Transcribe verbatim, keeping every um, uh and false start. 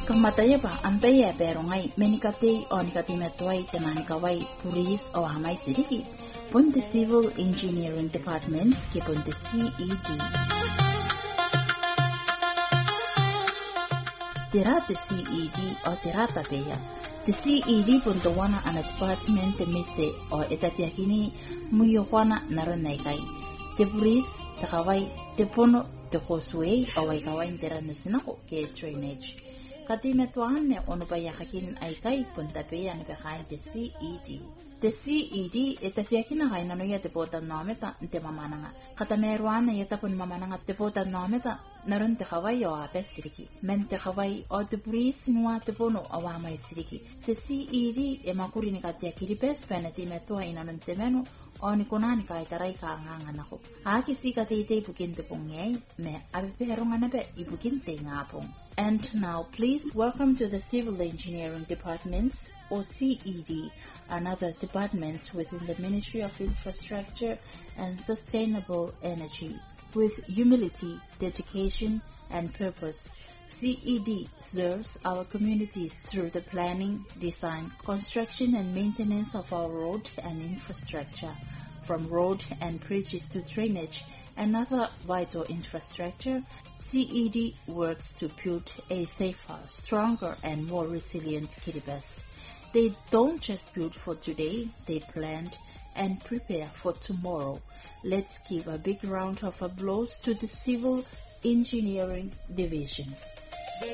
Kamataya ba antaya pero ngai menikate o nikati metwai te manikawai puris o hamai siriki. Ponte Civil Engineering Departments ke ponte C E D. Tirate C E D o tirata peya. Te C E D ponte wana ana department te mise o etapiakini muyo wana naranai kai. Te puris, te kawai, te pono, te causeway o wai kawai intera nusinako ke drainage. Kati metuane ono pa yakakin ay kai punta pe ane behind the C E D. The C E D etapiakina kai nano ya te pota nameta te mamananga. Kata meruana yata pun mamananga te pota nameta naron te kawai o ape siriki. Men te kawai o te puris nua te pono o wamai siriki. The C E D e makuri ni katia kiripes peneti metua inanon te menu o ni konani kai tarai ka nganga nako. Aki si kati ite ipukin te pongei me ape peheronga nape ipukin te ngapong. And now, please welcome to the Civil Engineering Departments, or C E D, and other departments within the Ministry of Infrastructure and Sustainable Energy. With humility, dedication, and purpose, C E D serves our communities through the planning, design, construction, and maintenance of our road and infrastructure, from road and bridges to drainage and other vital infrastructure. C E D works to build a safer, stronger, and more resilient Kiribati. They don't just build for today, they plan and prepare for tomorrow. Let's give a big round of applause to the Civil Engineering Division.